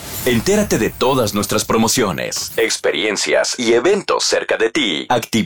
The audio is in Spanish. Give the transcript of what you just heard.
Entérate de todas nuestras promociones, experiencias y eventos cerca de ti.